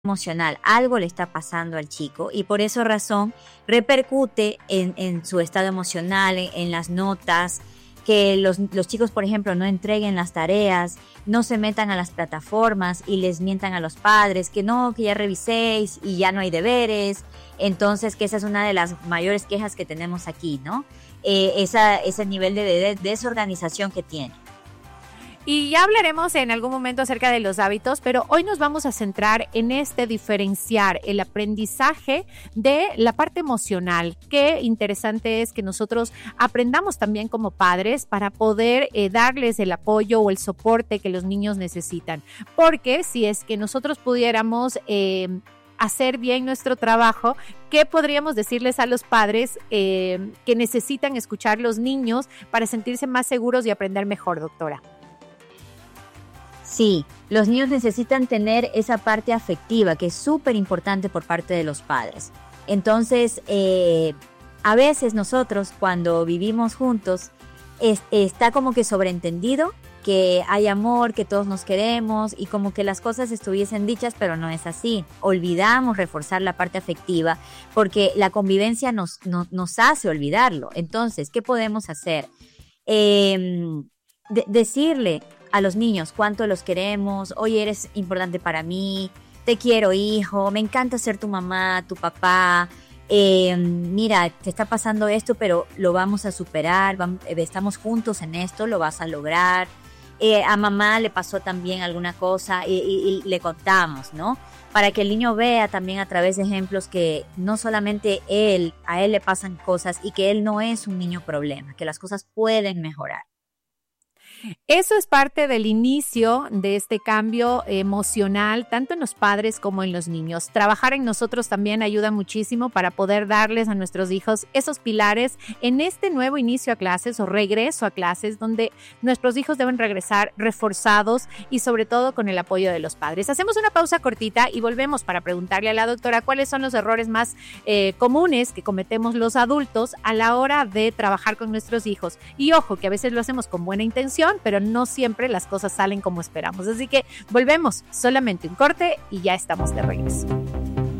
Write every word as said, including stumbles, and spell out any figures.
emocional, algo le está pasando al chico y por esa razón repercute en, en su estado emocional, en, en las notas, que los, los chicos, por ejemplo, no entreguen las tareas, no se metan a las plataformas y les mientan a los padres, que no, que ya reviséis y ya no hay deberes. Entonces, que esa es una de las mayores quejas que tenemos aquí, ¿no? Eh, esa, ese nivel de, de desorganización que tiene. Y ya hablaremos en algún momento acerca de los hábitos, pero hoy nos vamos a centrar en este diferenciar el aprendizaje de la parte emocional. Qué interesante es que nosotros aprendamos también como padres para poder eh, darles el apoyo o el soporte que los niños necesitan. Porque si es que nosotros pudiéramos eh, hacer bien nuestro trabajo, ¿qué podríamos decirles a los padres eh, que necesitan escuchar los niños para sentirse más seguros y aprender mejor, doctora? Sí, los niños necesitan tener esa parte afectiva que es súper importante por parte de los padres. Entonces, eh, a veces nosotros cuando vivimos juntos es, está como que sobreentendido que hay amor, que todos nos queremos y como que las cosas estuviesen dichas, pero no es así. Olvidamos reforzar la parte afectiva porque la convivencia nos, no, nos hace olvidarlo. Entonces, ¿qué podemos hacer? Eh, de- decirle a los niños cuánto los queremos, oye, eres importante para mí, te quiero, hijo, me encanta ser tu mamá, tu papá, eh, mira, te está pasando esto, pero lo vamos a superar, vamos, estamos juntos en esto, lo vas a lograr. Eh, a mamá le pasó también alguna cosa y, y, y le contamos, ¿no? Para que el niño vea también a través de ejemplos que no solamente él, a él le pasan cosas y que él no es un niño problema, que las cosas pueden mejorar. Eso es parte del inicio de este cambio emocional, tanto en los padres como en los niños. Trabajar en nosotros también ayuda muchísimo para poder darles a nuestros hijos esos pilares en este nuevo inicio a clases o regreso a clases, donde nuestros hijos deben regresar reforzados y sobre todo con el apoyo de los padres. Hacemos una pausa cortita y volvemos para preguntarle a la doctora cuáles son los errores más eh, comunes que cometemos los adultos a la hora de trabajar con nuestros hijos. Y ojo, que a veces lo hacemos con buena intención, pero no siempre las cosas salen como esperamos. Así que volvemos, solamente un corte y ya estamos de regreso.